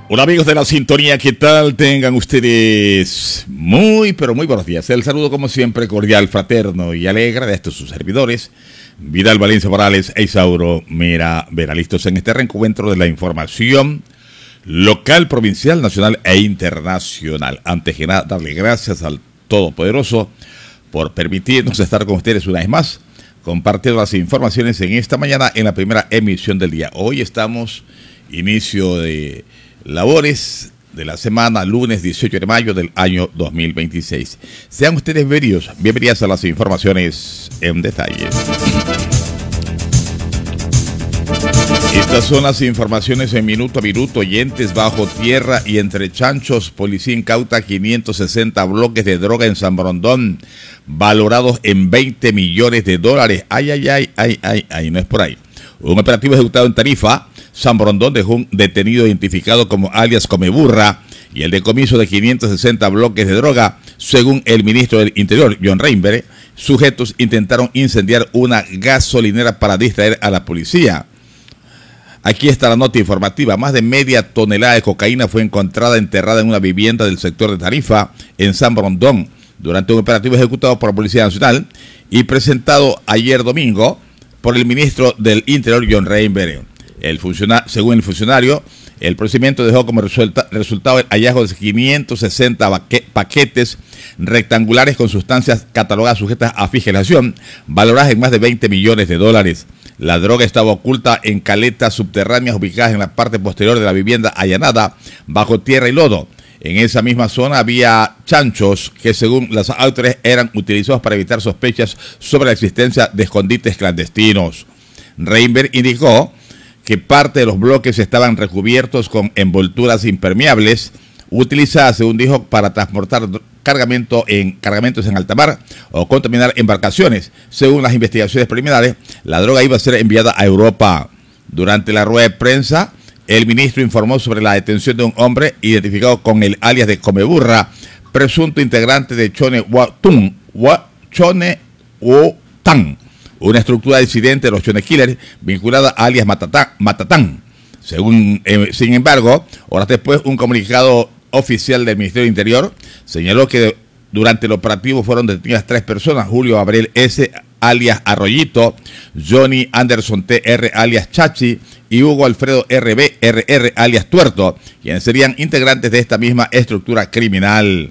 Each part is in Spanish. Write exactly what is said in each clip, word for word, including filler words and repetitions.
Hola amigos de la sintonía, ¿qué tal? Tengan ustedes muy, pero muy buenos días. El saludo como siempre cordial, fraterno y alegre de estos sus servidores, Vidal Valencia Morales e Isauro Mera Vera, listos en este reencuentro de la información local, provincial, nacional e internacional. Antes que nada, darle gracias al Todopoderoso por permitirnos estar con ustedes una vez más, compartiendo las informaciones en esta mañana en la primera emisión del día. Hoy estamos inicio de labores de la semana, lunes dieciocho de mayo del año dos mil veintiséis. Sean ustedes bienvenidos, bienvenidas a las informaciones en detalle. Estas son las informaciones en minuto a minuto. Oyentes, bajo tierra y entre chanchos, policía incauta quinientos sesenta bloques de droga en San Borondón, valorados en veinte millones de dólares. Ay, ay, ay, ay, ay, ay, no es por ahí. Un operativo ejecutado en Tarifa, San Borondón, dejó un detenido identificado como alias Comeburra y el decomiso de quinientos sesenta bloques de droga. Según el ministro del Interior, John Reinberg, sujetos intentaron incendiar una gasolinera para distraer a la policía. Aquí está la nota informativa. Más de media tonelada de cocaína fue encontrada enterrada en una vivienda del sector de Tarifa, en San Borondón, durante un operativo ejecutado por la Policía Nacional y presentado ayer domingo por el ministro del Interior, John Reinberg. El según el funcionario, el procedimiento dejó como resulta resultado el hallazgo de quinientos sesenta paquetes rectangulares con sustancias catalogadas sujetas a fiscalización, valoradas en más de veinte millones de dólares. La droga estaba oculta en caletas subterráneas ubicadas en la parte posterior de la vivienda allanada, bajo tierra y lodo. En esa misma zona había chanchos que, según las autoridades, eran utilizados para evitar sospechas sobre la existencia de escondites clandestinos. Reinberg indicó que parte de los bloques estaban recubiertos con envolturas impermeables, utilizadas, según dijo, para transportar cargamento en, cargamentos en alta mar o contaminar embarcaciones. Según las investigaciones preliminares, la droga iba a ser enviada a Europa. Durante la rueda de prensa, el ministro informó sobre la detención de un hombre identificado con el alias de Comeburra, presunto integrante de Chone Watun, Chone Wotan, una estructura disidente de los Chone Killers vinculada a alias Matatán. Matatán. Según, eh, sin embargo, horas después, un comunicado oficial del Ministerio del Interior señaló que durante el operativo fueron detenidas tres personas: Julio Abril S., alias Arroyito, Johnny Anderson T R, alias Chachi, y Hugo Alfredo R B R R, alias Tuerto, quienes serían integrantes de esta misma estructura criminal.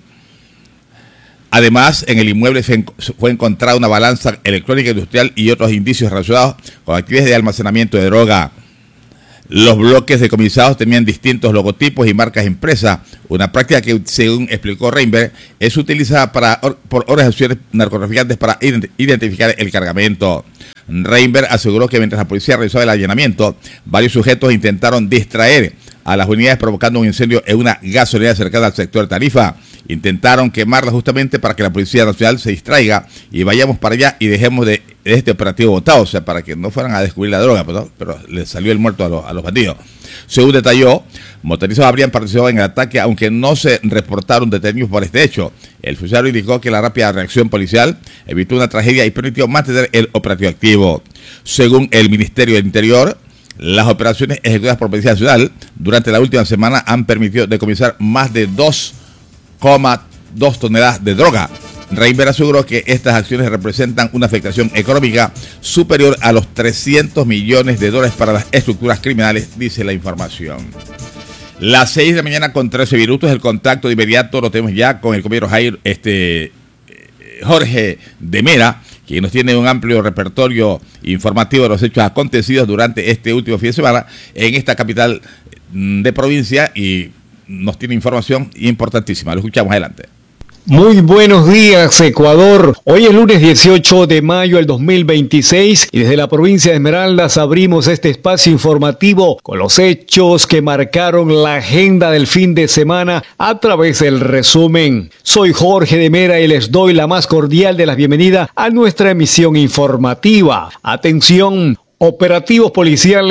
Además, en el inmueble fue encontrada una balanza electrónica industrial y otros indicios relacionados con actividades de almacenamiento de droga. Los bloques decomisados tenían distintos logotipos y marcas impresas, una práctica que, según explicó Reinberg, es utilizada para, por organizaciones narcotraficantes para identificar el cargamento. Reinberg aseguró que mientras la policía realizaba el allanamiento, varios sujetos intentaron distraer a las unidades provocando un incendio en una gasolinera cercana al sector de Tarifa. Intentaron quemarla justamente para que la Policía Nacional se distraiga y vayamos para allá y dejemos de este operativo botado, o sea, para que no fueran a descubrir la droga, pero, pero les salió el muerto a los, a los bandidos. Según detalló, motorizados habrían participado en el ataque, aunque no se reportaron detenidos por este hecho. El funcionario indicó que la rápida reacción policial evitó una tragedia y permitió mantener el operativo activo. Según el Ministerio del Interior, las operaciones ejecutadas por la Policía Nacional durante la última semana han permitido decomisar más de dos coma dos toneladas de droga. Reinberg aseguró que estas acciones representan una afectación económica superior a los trescientos millones de dólares para las estructuras criminales, dice la información. Las seis de la mañana con trece minutos, el contacto de inmediato lo tenemos ya con el compañero Jair, este, Jorge de Mera, quien nos tiene un amplio repertorio informativo de los hechos acontecidos durante este último fin de semana en esta capital de provincia, y nos tiene información importantísima. Lo escuchamos, adelante. Muy buenos días, Ecuador. Hoy es lunes dieciocho de mayo del dos mil veintiséis y desde la provincia de Esmeraldas abrimos este espacio informativo con los hechos que marcaron la agenda del fin de semana a través del resumen. Soy Jorge de Mera y les doy la más cordial de las bienvenidas a nuestra emisión informativa. Atención, operativos policiales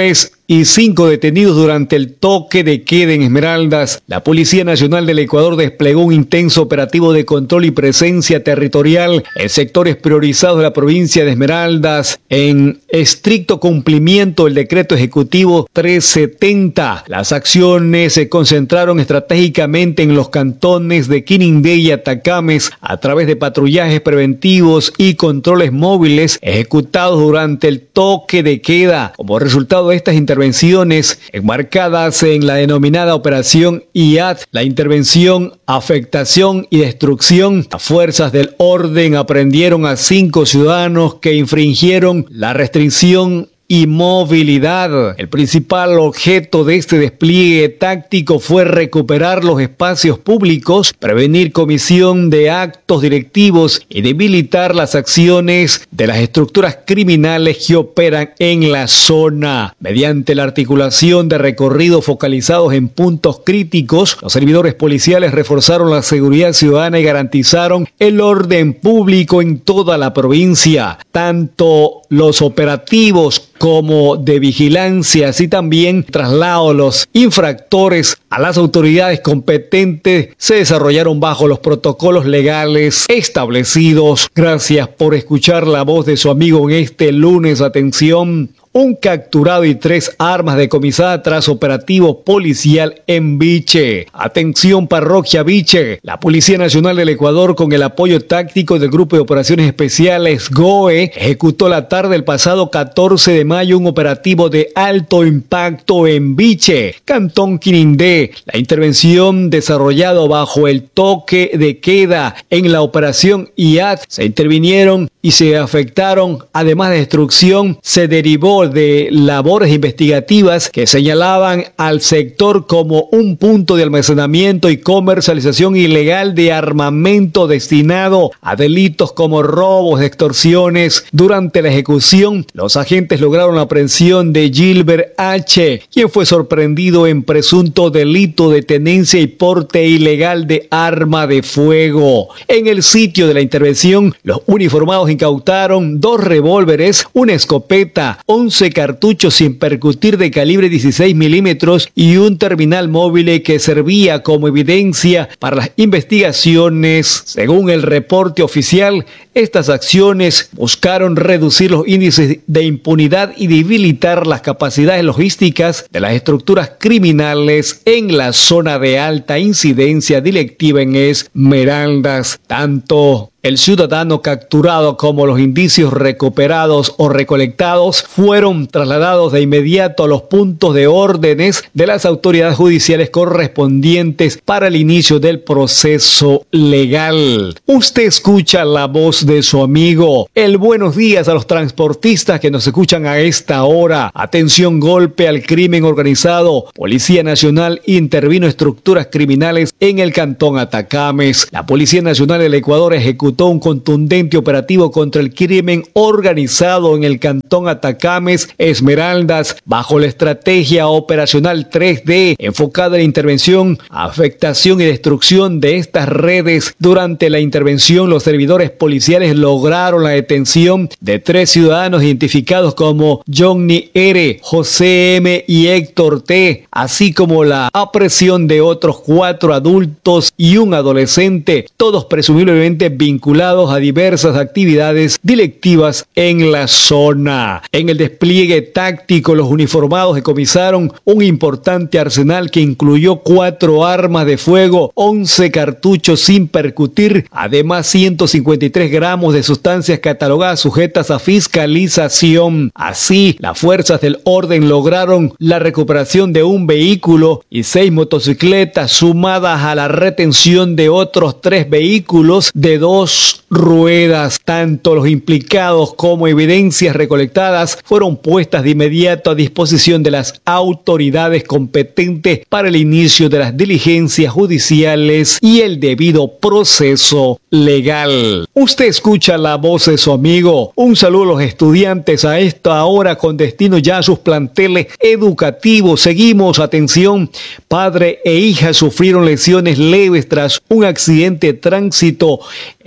y cinco detenidos durante el toque de queda en Esmeraldas. La Policía Nacional del Ecuador desplegó un intenso operativo de control y presencia territorial en sectores priorizados de la provincia de Esmeraldas en estricto cumplimiento del decreto ejecutivo trescientos setenta. Las acciones se concentraron estratégicamente en los cantones de Quinindé y Atacames a través de patrullajes preventivos y controles móviles ejecutados durante el toque de queda. Como resultado de estas intervenciones enmarcadas en la denominada Operación I A D, la intervención, afectación y destrucción, las fuerzas del orden aprendieron a cinco ciudadanos que infringieron la restricción y movilidad. El principal objeto de este despliegue táctico fue recuperar los espacios públicos, prevenir comisión de actos directivos y debilitar las acciones de las estructuras criminales que operan en la zona. Mediante la articulación de recorridos focalizados en puntos críticos, los servidores policiales reforzaron la seguridad ciudadana y garantizaron el orden público en toda la provincia. Tanto los operativos como de vigilancia, así también traslado de los infractores a las autoridades competentes se desarrollaron bajo los protocolos legales establecidos. Gracias por escuchar la voz de su amigo en este lunes. Atención. Un capturado y tres armas decomisadas tras operativo policial en Biche. Atención parroquia Biche. La Policía Nacional del Ecuador, con el apoyo táctico del Grupo de Operaciones Especiales G O E, ejecutó la tarde del pasado catorce de mayo un operativo de alto impacto en Biche, Cantón Quinindé. La intervención desarrollado bajo el toque de queda en la Operación I A D se intervinieron y se afectaron, además de destrucción, se derivó de labores investigativas que señalaban al sector como un punto de almacenamiento y comercialización ilegal de armamento destinado a delitos como robos, extorsiones. Durante la ejecución, los agentes lograron la aprehensión de Gilbert H., quien fue sorprendido en presunto delito de tenencia y porte ilegal de arma de fuego. En el sitio de la intervención, los uniformados incautaron dos revólveres, una escopeta, once cartuchos sin percutir de calibre dieciséis milímetros y un terminal móvil que servía como evidencia para las investigaciones. Según el reporte oficial, estas acciones buscaron reducir los índices de impunidad y debilitar las capacidades logísticas de las estructuras criminales en la zona de alta incidencia delictiva en Esmeraldas. Tanto el ciudadano capturado como los indicios recuperados o recolectados fueron trasladados de inmediato a los puntos de órdenes de las autoridades judiciales correspondientes para el inicio del proceso legal. Usted escucha la voz de su amigo. El buenos días a los transportistas que nos escuchan a esta hora. Atención, golpe al crimen organizado. Policía Nacional intervino estructuras criminales en el cantón Atacames. La Policía Nacional del Ecuador ejecutó un contundente operativo contra el crimen organizado en el cantón Atacames, Esmeraldas, bajo la estrategia operacional tres D, enfocada en la intervención, afectación y destrucción de estas redes. Durante la intervención, los servidores policiales lograron la detención de tres ciudadanos identificados como Johnny R., José M. y Héctor T., así como la aprehensión de otros cuatro adultos y un adolescente, todos presumiblemente vinculados a diversas actividades delictivas en la zona. En el despliegue táctico, los uniformados decomisaron un importante arsenal que incluyó cuatro armas de fuego, once cartuchos sin percutir, además ciento cincuenta y tres gramos de sustancias catalogadas sujetas a fiscalización. Así, las fuerzas del orden lograron la recuperación de un vehículo y seis motocicletas, sumadas a la retención de otros tres vehículos de dos ruedas. Tanto los implicados como evidencias recolectadas fueron puestas de inmediato a disposición de las autoridades competentes para el inicio de las diligencias judiciales y el debido proceso legal. Usted escucha la voz de su amigo. Un saludo a los estudiantes a esta hora con destino ya a sus planteles educativos. Seguimos, atención, padre e hija sufrieron lesiones leves tras un accidente de tránsito en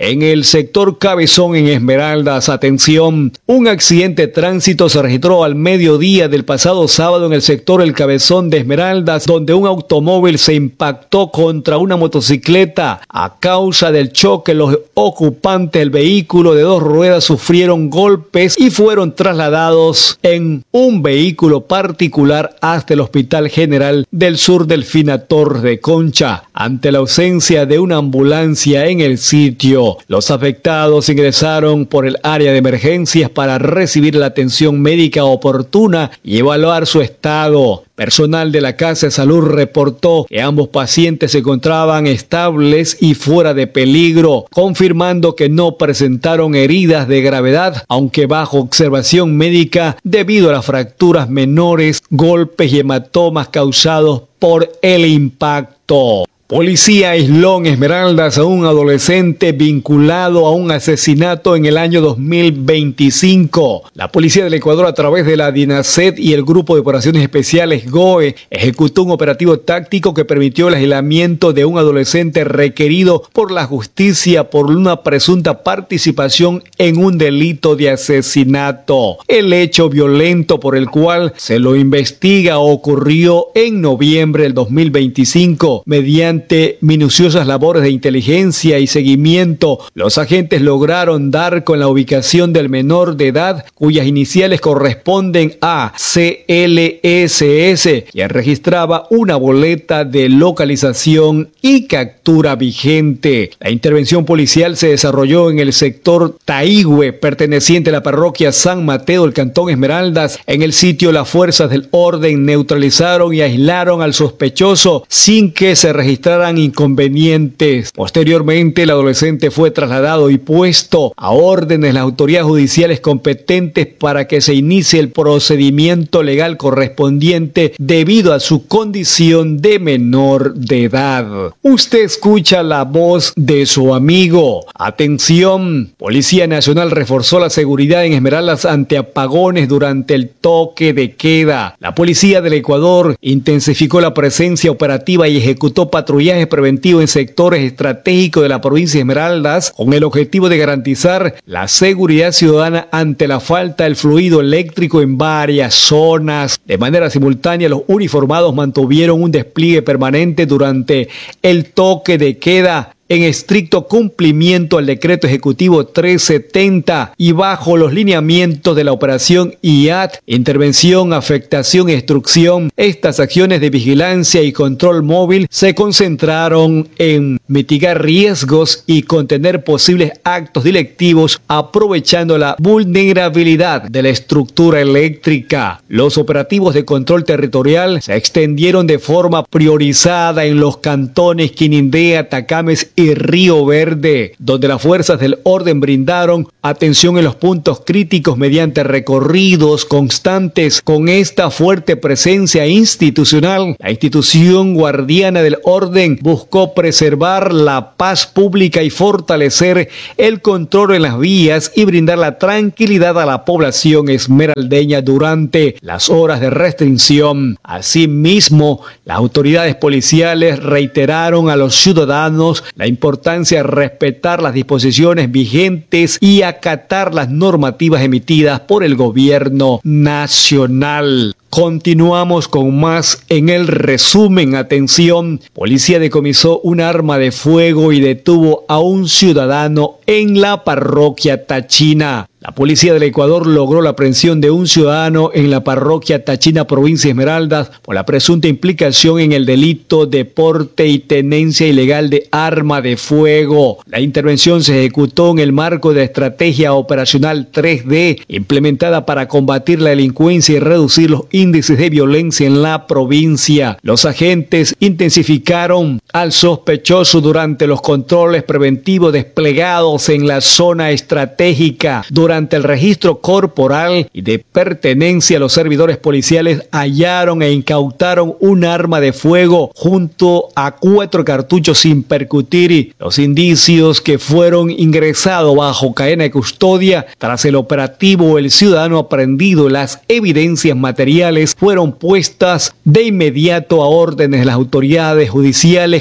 en el sector Cabezón en Esmeraldas. Atención, un accidente de tránsito se registró al mediodía del pasado sábado en el sector El Cabezón de Esmeraldas, donde un automóvil se impactó contra una motocicleta. A causa del choque, los ocupantes del vehículo de dos ruedas sufrieron golpes y fueron trasladados en un vehículo particular hasta el Hospital General del Sur Delfina Torres de Concha. Ante la ausencia de una ambulancia en el sitio, los afectados ingresaron por el área de emergencias para recibir la atención médica oportuna y evaluar su estado. Personal de la Casa de Salud reportó que ambos pacientes se encontraban estables y fuera de peligro, confirmando que no presentaron heridas de gravedad, aunque bajo observación médica debido a las fracturas menores, golpes y hematomas causados por el impacto. Policía aisló en Esmeraldas a un adolescente vinculado a un asesinato en el año dos mil veinticinco. La Policía del Ecuador, a través de la DINASET y el Grupo de Operaciones Especiales G O E, ejecutó un operativo táctico que permitió el aislamiento de un adolescente requerido por la justicia por una presunta participación en un delito de asesinato. El hecho violento por el cual se lo investiga ocurrió en noviembre del dos mil veinticinco. Mediante minuciosas labores de inteligencia y seguimiento, los agentes lograron dar con la ubicación del menor de edad, cuyas iniciales corresponden a C L S S, quien registraba una boleta de localización y captura vigente. La intervención policial se desarrolló en el sector Taihue, perteneciente a la parroquia San Mateo del Cantón Esmeraldas. En el sitio, las fuerzas del orden neutralizaron y aislaron al sospechoso sin que se registrara inconvenientes. Posteriormente, el adolescente fue trasladado y puesto a órdenes de las autoridades judiciales competentes para que se inicie el procedimiento legal correspondiente debido a su condición de menor de edad. Usted escucha la voz de su amigo. Atención, Policía Nacional reforzó la seguridad en Esmeraldas ante apagones durante el toque de queda. La Policía del Ecuador intensificó la presencia operativa y ejecutó patrullas patrullaje preventivo en sectores estratégicos de la provincia de Esmeraldas con el objetivo de garantizar la seguridad ciudadana ante la falta del fluido eléctrico en varias zonas. De manera simultánea, los uniformados mantuvieron un despliegue permanente durante el toque de queda en estricto cumplimiento al decreto ejecutivo trescientos setenta y bajo los lineamientos de la operación I A T, intervención, afectación y destrucción. Estas acciones de vigilancia y control móvil se concentraron en mitigar riesgos y contener posibles actos delictivos, aprovechando la vulnerabilidad de la estructura eléctrica. Los operativos de control territorial se extendieron de forma priorizada en los cantones Quinindé, Tacames y Río Verde, donde las fuerzas del orden brindaron atención en los puntos críticos mediante recorridos constantes. Con esta fuerte presencia institucional, la institución guardiana del orden buscó preservar la paz pública y fortalecer el control en las vías y brindar la tranquilidad a la población esmeraldeña durante las horas de restricción. Asimismo, las autoridades policiales reiteraron a los ciudadanos la importancia de respetar las disposiciones vigentes y acatar las normativas emitidas por el gobierno nacional. Continuamos con más en el resumen. Atención, policía decomisó un arma de fuego y detuvo a un ciudadano en la parroquia Tachina. La policía del Ecuador logró la aprehensión de un ciudadano en la parroquia Tachina, provincia de Esmeraldas, por la presunta implicación en el delito de porte y tenencia ilegal de arma de fuego. La intervención se ejecutó en el marco de la estrategia operacional tres D, implementada para combatir la delincuencia y reducir los índices de violencia en la provincia. Los agentes intensificaron al sospechoso durante los controles preventivos desplegados en la zona estratégica. Durante el registro corporal y de pertenencia, los servidores policiales hallaron e incautaron un arma de fuego junto a cuatro cartuchos sin percutir. Los indicios que fueron ingresados bajo cadena de custodia tras el operativo, el ciudadano aprehendido, las evidencias materiales fueron puestas de inmediato a órdenes de las autoridades judiciales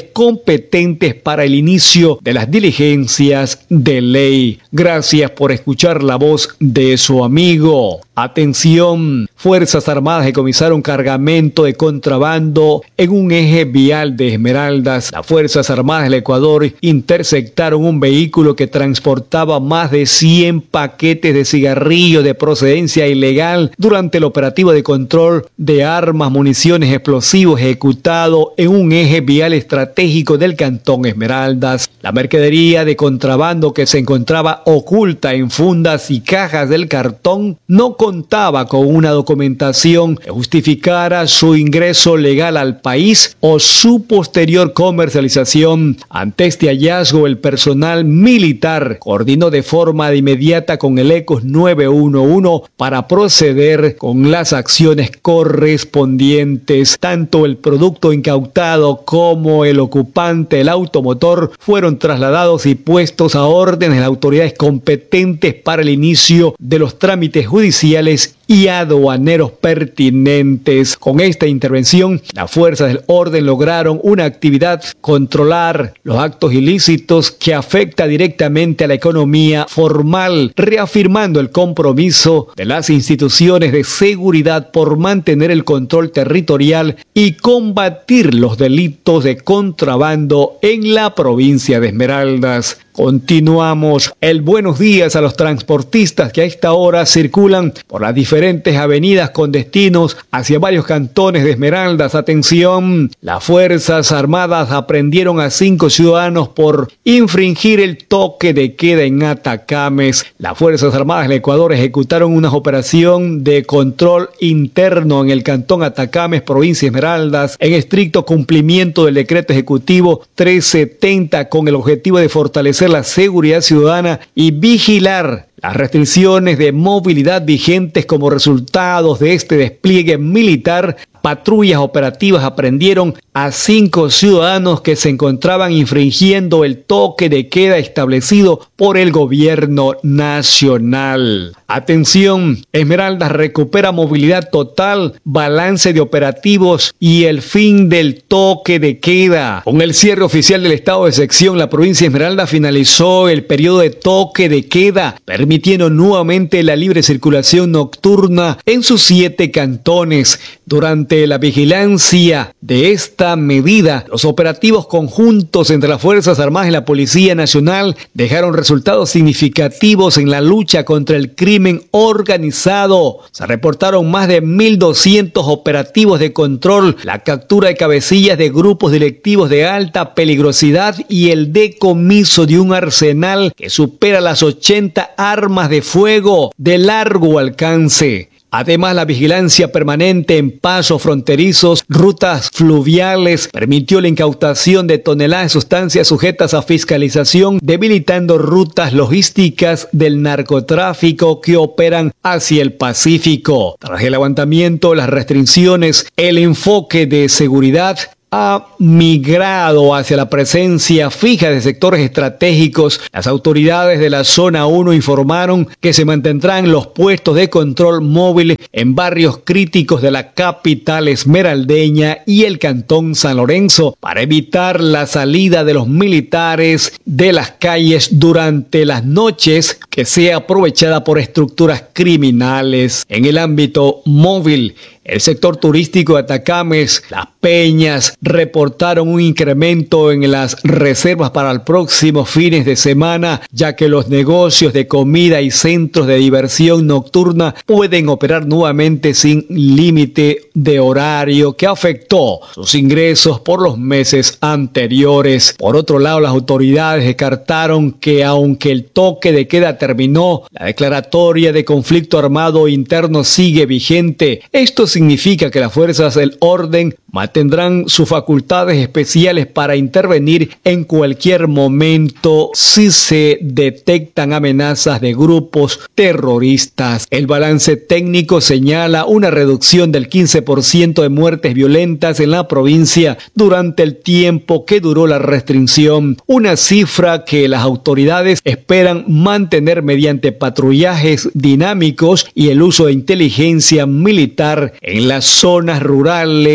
competentes para el inicio de las diligencias de ley. Gracias por escuchar la voz de su amigo. Atención, Fuerzas Armadas decomisaron cargamento de contrabando en un eje vial de Esmeraldas. Las Fuerzas Armadas del Ecuador interceptaron un vehículo que transportaba más de cien paquetes de cigarrillos de procedencia ilegal durante el operativo de control de armas, municiones, explosivos ejecutado en un eje vial estratégico del Cantón Esmeraldas. La mercadería de contrabando que se encontraba oculta en fundas y cajas del cartón no contaba con una documentación que justificara su ingreso legal al país o su posterior comercialización. Ante este hallazgo, el personal militar coordinó de forma de inmediata con el ECOS nueve uno uno para proceder con las acciones correspondientes. Tanto el producto incautado como el ocupante del automotor fueron trasladados y puestos a órdenes de las autoridades competentes para el inicio de los trámites judiciales y aduaneros pertinentes. Con esta intervención, las fuerzas del orden lograron una actividad: controlar los actos ilícitos que afecta directamente a la economía formal, reafirmando el compromiso de las instituciones de seguridad por mantener el control territorial y combatir los delitos de contrabando en la provincia de Esmeraldas. Continuamos. El buenos días a los transportistas que a esta hora circulan por las diferentes avenidas con destinos hacia varios cantones de Esmeraldas. Atención, las Fuerzas Armadas aprendieron a cinco ciudadanos por infringir el toque de queda en Atacames. Las Fuerzas Armadas del Ecuador ejecutaron una operación de control interno en el cantón Atacames, provincia de Esmeraldas, en estricto cumplimiento del decreto ejecutivo trescientos setenta, con el objetivo de fortalecer la seguridad ciudadana y vigilar las restricciones de movilidad vigentes. Como resultado de este despliegue militar, patrullas operativas aprendieron a cinco ciudadanos que se encontraban infringiendo el toque de queda establecido por el gobierno nacional. Atención, Esmeraldas recupera movilidad total, balance de operativos y el fin del toque de queda. Con el cierre oficial del estado de excepción, la provincia de Esmeraldas finalizó el periodo de toque de queda, permitiendo nuevamente la libre circulación nocturna en sus siete cantones. Durante la vigilancia de esta medida, los operativos conjuntos entre las Fuerzas Armadas y la Policía Nacional dejaron resultados significativos en la lucha contra el crimen organizado. Se reportaron más de mil doscientos operativos de control, la captura de cabecillas de grupos delictivos de alta peligrosidad y el decomiso de un arsenal que supera las ochenta armas de fuego de largo alcance. Además, la vigilancia permanente en pasos fronterizos, rutas fluviales, permitió la incautación de toneladas de sustancias sujetas a fiscalización, debilitando rutas logísticas del narcotráfico que operan hacia el Pacífico. Tras el levantamiento de las restricciones, el enfoque de seguridad ha migrado hacia la presencia fija de sectores estratégicos. Las autoridades de la zona uno informaron que se mantendrán los puestos de control móviles en barrios críticos de la capital esmeraldeña y el cantón San Lorenzo para evitar la salida de los militares de las calles durante las noches, que sea aprovechada por estructuras criminales. En el ámbito móvil, el sector turístico de Atacames, Las Peñas, reportaron un incremento en las reservas para el próximo fines de semana, ya que los negocios de comida y centros de diversión nocturna pueden operar nuevamente sin límite de horario que afectó sus ingresos por los meses anteriores. Por otro lado, las autoridades descartaron que, aunque el toque de queda terminó, la declaratoria de conflicto armado interno sigue vigente. Esto significa que las fuerzas del orden mantendrán sus facultades especiales para intervenir en cualquier momento si se detectan amenazas de grupos terroristas. El balance técnico señala una reducción del quince por ciento de muertes violentas en la provincia durante el tiempo que duró la restricción, una cifra que las autoridades esperan mantener mediante patrullajes dinámicos y el uso de inteligencia militar en las zonas rurales y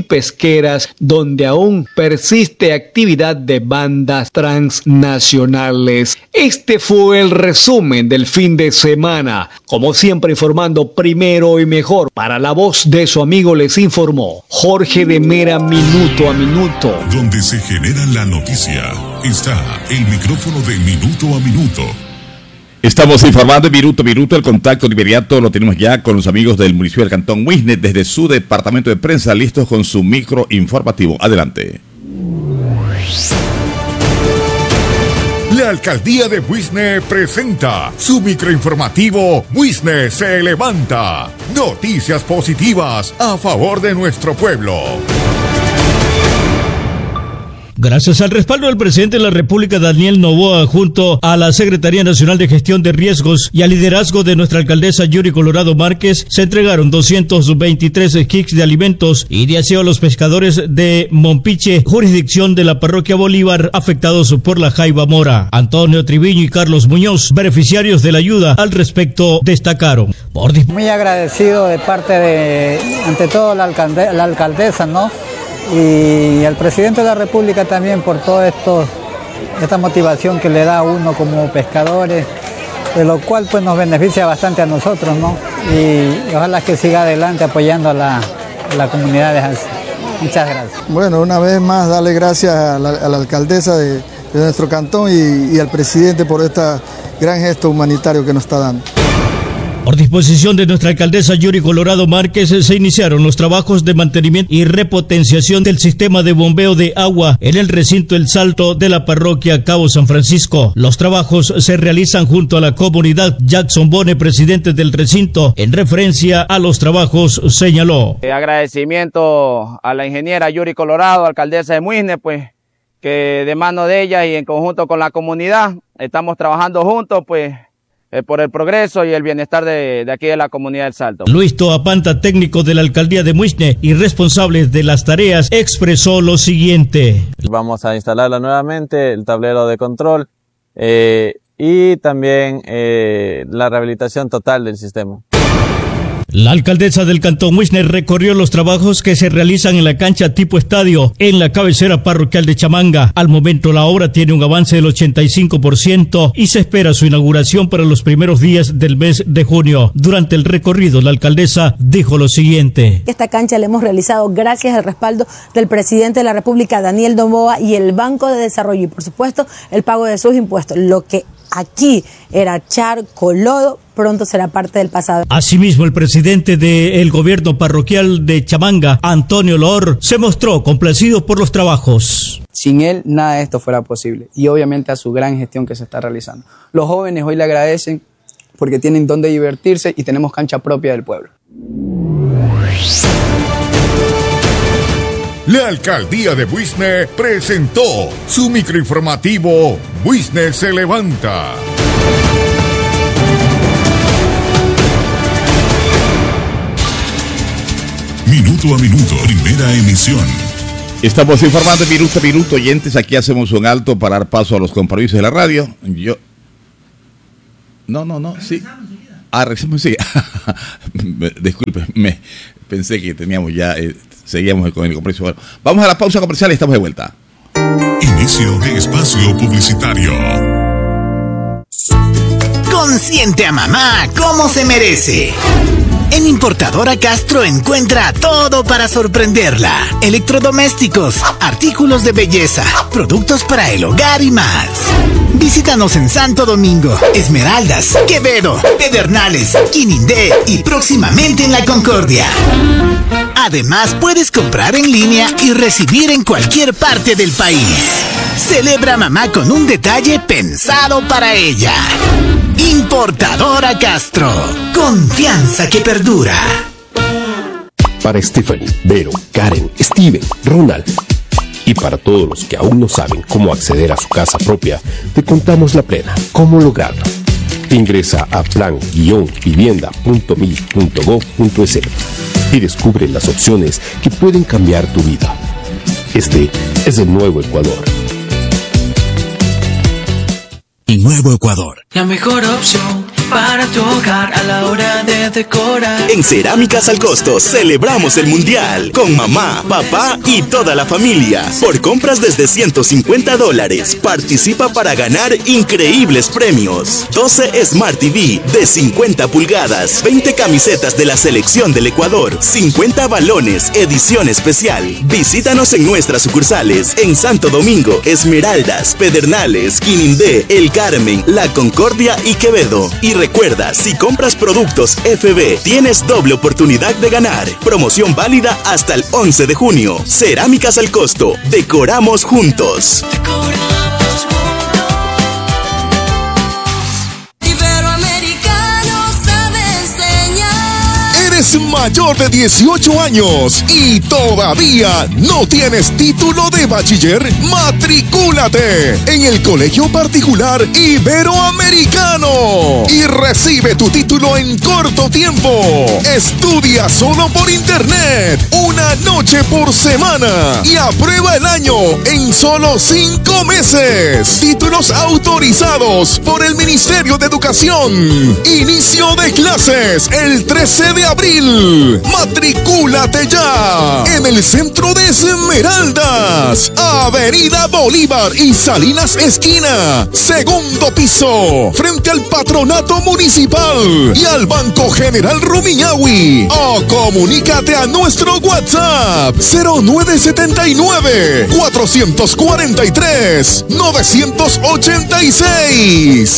pesqueras donde aún persiste actividad de bandas transnacionales. Este fue el resumen del fin de semana. Como siempre, informando primero y mejor. Para la voz de su amigo les informó Jorge de Mera, minuto a minuto. Donde se genera la noticia, está el micrófono de Minuto a Minuto. Estamos informando minuto a minuto. El contacto de inmediato lo tenemos ya con los amigos del municipio del Cantón Muisne desde su departamento de prensa, listos con su micro informativo. Adelante. La alcaldía de Muisne presenta su microinformativo Muisne se levanta. Noticias positivas a favor de nuestro pueblo. Gracias al respaldo del presidente de la República, Daniel Noboa, junto a la Secretaría Nacional de Gestión de Riesgos y al liderazgo de nuestra alcaldesa Yuri Colorado Márquez, se entregaron doscientos veintitrés kits de alimentos y de aseo a los pescadores de Mompiche, jurisdicción de la parroquia Bolívar, afectados por la jaiba mora. Antonio Triviño y Carlos Muñoz, beneficiarios de la ayuda, al respecto destacaron. Por... Muy agradecido de parte de, ante todo, la, alcalde, la alcaldesa, ¿no? Y al presidente de la República también por toda esta motivación que le da a uno como pescadores, de lo cual pues nos beneficia bastante a nosotros, ¿no? Y, y ojalá que siga adelante apoyando a la, a la comunidad de Hansi. Muchas gracias. Bueno, una vez más darle gracias a la, a la alcaldesa de, de nuestro cantón y, y al presidente por este gran gesto humanitario que nos está dando. Por disposición de nuestra alcaldesa Yuri Colorado Márquez, se iniciaron los trabajos de mantenimiento y repotenciación del sistema de bombeo de agua en el recinto El Salto de la parroquia Cabo San Francisco. Los trabajos se realizan junto a la comunidad. Jackson Bone, presidente del recinto, en referencia a los trabajos, señaló. Eh, agradecimiento a la ingeniera Yuri Colorado, alcaldesa de Muisne, pues, que de mano de ella y en conjunto con la comunidad, estamos trabajando juntos, pues, Eh, por el progreso y el bienestar de, de aquí de la comunidad del Salto. Luis Toapanta, técnico de la alcaldía de Muisne y responsable de las tareas, expresó lo siguiente. Vamos a instalarla nuevamente, el tablero de control eh, y también eh, la rehabilitación total del sistema. La alcaldesa del Cantón Muisne recorrió los trabajos que se realizan en la cancha tipo estadio en la cabecera parroquial de Chamanga. Al momento la obra tiene un avance del ochenta y cinco por ciento y se espera su inauguración para los primeros días del mes de junio. Durante el recorrido, la alcaldesa dijo lo siguiente. Esta cancha la hemos realizado gracias al respaldo del presidente de la República, Daniel Noboa, y el Banco de Desarrollo y, por supuesto, el pago de sus impuestos. Lo que aquí era charco, lodo, pronto será parte del pasado. Asimismo, el presidente del gobierno parroquial de Chamanga, Antonio Lor, se mostró complacido por los trabajos. Sin él, nada de esto fuera posible. Y obviamente a su gran gestión que se está realizando. Los jóvenes hoy le agradecen porque tienen donde divertirse y tenemos cancha propia del pueblo. La alcaldía de Muisne presentó su microinformativo Muisne se levanta. Minuto a minuto, primera emisión. Estamos informando minuto a minuto, oyentes. Aquí hacemos un alto para dar paso a los compromisos de la radio. Yo. No, no, no, sí. Ah, regresamos, sí. Disculpe, me pensé que teníamos ya. Eh, Seguíamos con el compromiso. Bueno, vamos a la pausa comercial y estamos de vuelta. Inicio de espacio publicitario. Consiente a mamá como se merece. En Importadora Castro encuentra todo para sorprenderla. Electrodomésticos, artículos de belleza, productos para el hogar y más. Visítanos en Santo Domingo, Esmeraldas, Quevedo, Pedernales, Quinindé y próximamente en La Concordia. Además, puedes comprar en línea y recibir en cualquier parte del país. Celebra mamá con un detalle pensado para ella. Importadora Castro. Confianza que perdura. Para Stephanie, Vero, Karen, Steven, Ronald y para todos los que aún no saben cómo acceder a su casa propia, te contamos la plena, cómo lograrlo. Ingresa a plan guion vivienda punto mil punto gov punto es y descubre las opciones que pueden cambiar tu vida. Este es el Nuevo Ecuador. Y Nuevo Ecuador. La mejor opción para tu hogar a la hora de decorar. En Cerámicas al Costo celebramos el Mundial con mamá, papá y toda la familia. Por compras desde ciento cincuenta dólares, participa para ganar increíbles premios. doce Smart T V de cincuenta pulgadas, veinte camisetas de la selección del Ecuador, cincuenta balones, edición especial. Visítanos en nuestras sucursales en Santo Domingo, Esmeraldas, Pedernales, Quinindé, El Carmen, La Concordia y Quevedo. Y recuerda, si compras productos F B, tienes doble oportunidad de ganar. Promoción válida hasta el once de junio. Cerámicas al Costo. Decoramos juntos. Eres mayor de dieciocho años y todavía no tienes título de bachiller. Matricúlate en el Colegio Particular Iberoamericano y recibe tu título en corto tiempo. Estudia solo por internet, una noche por semana y aprueba el año en solo cinco meses. Títulos autorizados por el Ministerio de Educación. Inicio de clases el trece de abril. Matricúlate ya en el centro de Esmeraldas, Avenida Bolívar y Salinas Esquina, segundo piso, frente al Patronato Municipal y al Banco General Rumiñahui. O comunícate a nuestro WhatsApp cero nueve siete nueve, cuatro cuatro tres, nueve ocho seis.